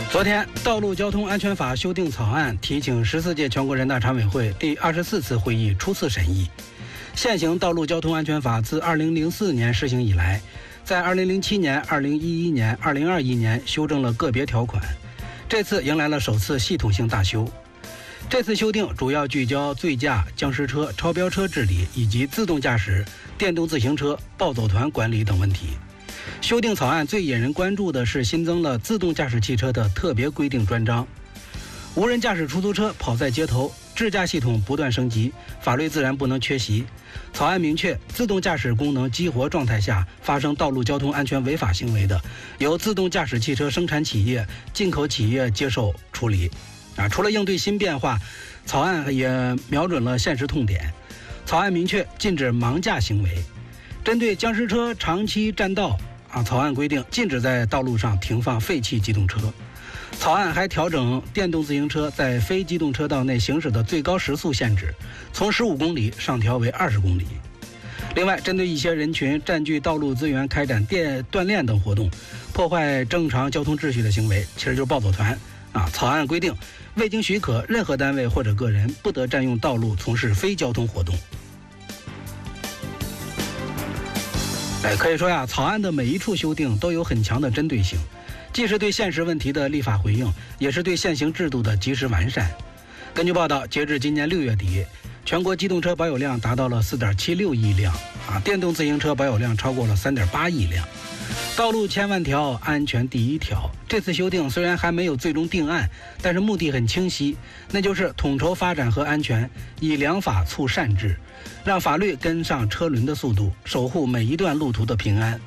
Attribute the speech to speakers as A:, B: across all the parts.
A: 昨天，道路交通安全法修订草案提请14届全国人大常委会第24次会议初次审议。现行道路交通安全法自2004年施行以来，在2007年、2011年、2021年修正了个别条款，这次迎来了首次系统性大修。这次修订主要聚焦醉驾、僵尸车、超标车治理以及自动驾驶、电动自行车、暴走团管理等问题。修订草案最引人关注的是新增了自动驾驶汽车的特别规定专章。无人驾驶出租车跑在街头，智驾系统不断升级，法律自然不能缺席。草案明确，自动驾驶功能激活状态下发生道路交通安全违法行为的，由自动驾驶汽车生产企业、进口企业接受处理。除了应对新变化，草案也瞄准了现实痛点。草案明确禁止盲驾行为，针对僵尸车长期占道。草案规定禁止在道路上停放废弃机动车。草案还调整电动自行车在非机动车道内行驶的最高时速限制，从15公里上调为20公里。另外，针对一些人群占据道路资源开展锻炼等活动，破坏正常交通秩序的行为，其实就是暴走团。草案规定，未经许可，任何单位或者个人不得占用道路从事非交通活动。可以说草案的每一处修订都有很强的针对性，既是对现实问题的立法回应，也是对现行制度的及时完善。根据报道，截至今年6月底，全国机动车保有量达到了4.76亿辆，电动自行车保有量超过了3.8亿辆。道路千万条，安全第一条。这次修订虽然还没有最终定案，但是目的很清晰，那就是统筹发展和安全，以良法促善治，让法律跟上车轮的速度，守护每一段路途的平安。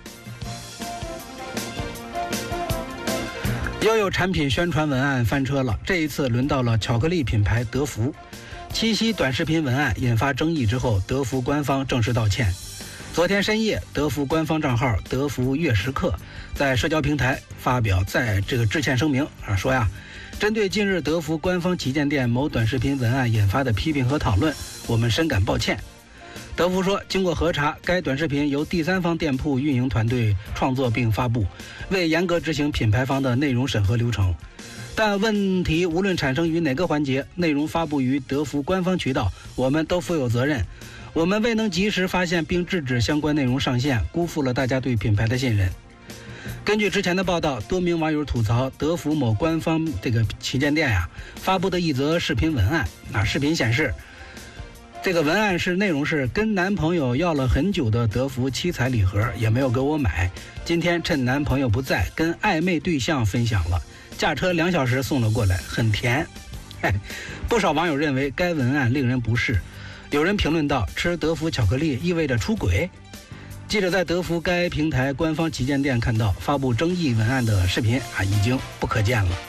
A: 又有产品宣传文案翻车了，这一次轮到了巧克力品牌德芙。七夕短视频文案引发争议之后，德芙官方正式道歉。昨天深夜，德芙官方账号德芙悦时刻在社交平台发表致歉声明，说针对近日德芙官方旗舰店某短视频文案引发的批评和讨论，我们深感抱歉。德芙说，经过核查，该短视频由第三方店铺运营团队创作并发布，未严格执行品牌方的内容审核流程。但问题无论产生于哪个环节，内容发布于德芙官方渠道，我们都负有责任。我们未能及时发现并制止相关内容上线，辜负了大家对品牌的信任。根据之前的报道，多名网友吐槽德芙某官方旗舰店发布的一则视频文案。视频显示，这个文案内容是跟男朋友要了很久的德芙七彩礼盒，也没有给我买，今天趁男朋友不在，跟暧昧对象分享了，驾车2小时送了过来，很甜。不少网友认为该文案令人不适。有人评论道，吃德芙巧克力意味着出轨。记者在德芙该平台官方旗舰店看到发布争议文案的视频已经不可见了。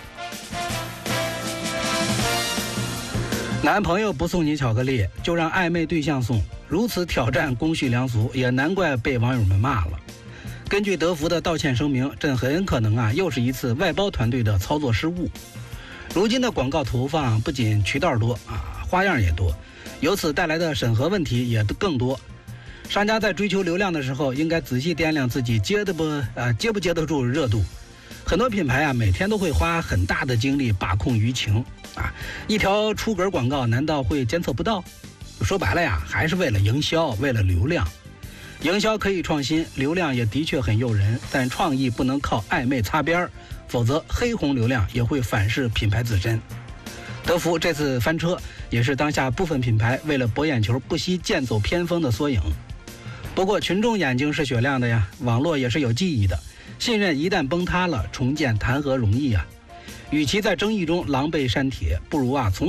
A: 男朋友不送你巧克力，就让暧昧对象送，如此挑战公序良俗，也难怪被网友们骂了。根据德芙的道歉声明，这很可能又是一次外包团队的操作失误。如今的广告投放不仅渠道多花样也多，由此带来的审核问题也更多。商家在追求流量的时候，应该仔细掂量自己接不接得住热度。很多品牌每天都会花很大的精力把控舆情一条出格广告难道会监测不到？说白了还是为了营销，为了流量。营销可以创新，流量也的确很诱人，但创意不能靠暧昧擦边，否则黑红流量也会反噬品牌自身。德芙这次翻车，也是当下部分品牌为了博眼球不惜剑走偏锋的缩影。不过群众眼睛是雪亮的网络也是有记忆的，信任一旦崩塌了，重建谈何容易与其在争议中狼狈删帖，不如从